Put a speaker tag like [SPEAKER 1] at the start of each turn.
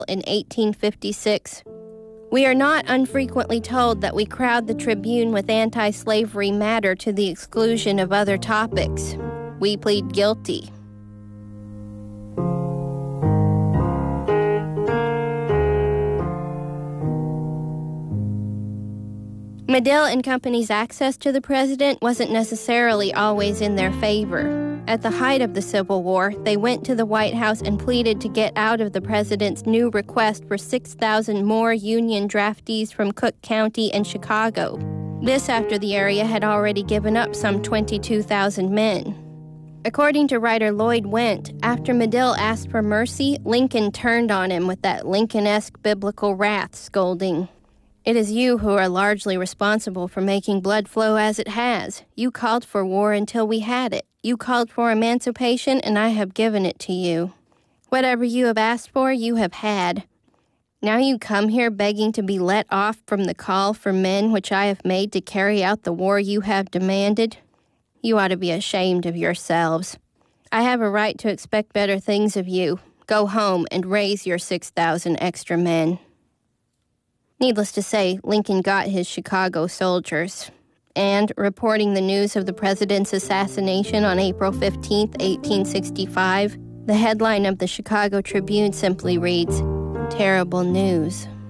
[SPEAKER 1] in 1856. We are not unfrequently told that we crowd the Tribune with anti-slavery matter to the exclusion of other topics. We plead guilty. Medill and Company's access to the president wasn't necessarily always in their favor. At the height of the Civil War, they went to the White House and pleaded to get out of the president's new request for 6,000 more Union draftees from Cook County and Chicago. This after the area had already given up some 22,000 men. According to writer Lloyd Wendt, after Medill asked for mercy, Lincoln turned on him with that Lincoln-esque biblical wrath, scolding, "It is you who are largely responsible for making blood flow as it has. You called for war until we had it. You called for emancipation, and I have given it to you. Whatever you have asked for, you have had. Now you come here begging to be let off from the call for men which I have made to carry out the war you have demanded. You ought to be ashamed of yourselves. I have a right to expect better things of you. Go home and raise your 6,000 extra men." Needless to say, Lincoln got his Chicago soldiers. And, reporting the news of the president's assassination on April 15, 1865, the headline of the Chicago Tribune simply reads, "Terrible news."